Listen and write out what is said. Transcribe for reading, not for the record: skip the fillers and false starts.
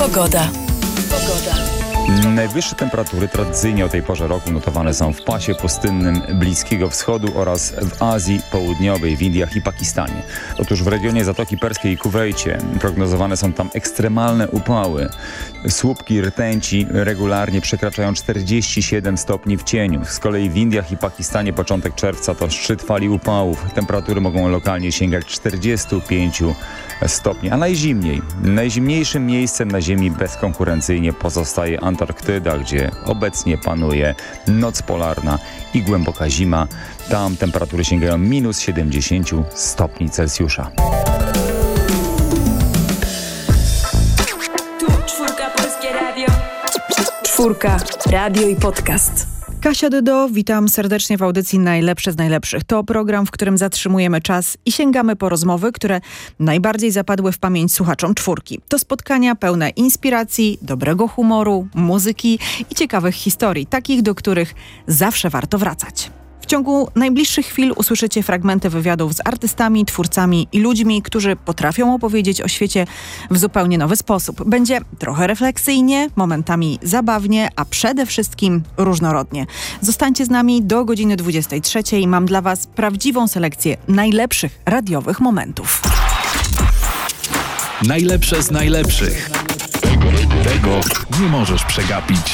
Pogoda. Najwyższe temperatury tradycyjnie o tej porze roku notowane są w pasie pustynnym Bliskiego Wschodu oraz w Azji Południowej, w Indiach i Pakistanie. Otóż w regionie Zatoki Perskiej i Kuwejcie prognozowane są tam ekstremalne upały. Słupki rtęci regularnie przekraczają 47 stopni w cieniu. Z kolei w Indiach i Pakistanie początek czerwca to szczyt fali upałów. Temperatury mogą lokalnie sięgać 45 stopni, a najzimniejszym miejscem na Ziemi bezkonkurencyjnie pozostaje Antarktyda, gdzie obecnie panuje noc polarna i głęboka zima. Tam temperatury sięgają minus 70 stopni Celsjusza. Czwórka, radio i podcast. Kasia Dydo, witam serdecznie w audycji Najlepsze z najlepszych. To program, w którym zatrzymujemy czas i sięgamy po rozmowy, które najbardziej zapadły w pamięć słuchaczom Czwórki. To spotkania pełne inspiracji, dobrego humoru, muzyki i ciekawych historii, takich, do których zawsze warto wracać. W ciągu najbliższych chwil usłyszycie fragmenty wywiadów z artystami, twórcami i ludźmi, którzy potrafią opowiedzieć o świecie w zupełnie nowy sposób. Będzie trochę refleksyjnie, momentami zabawnie, a przede wszystkim różnorodnie. Zostańcie z nami do godziny 23. Mam dla Was prawdziwą selekcję najlepszych radiowych momentów. Najlepsze z najlepszych. Tego nie możesz przegapić.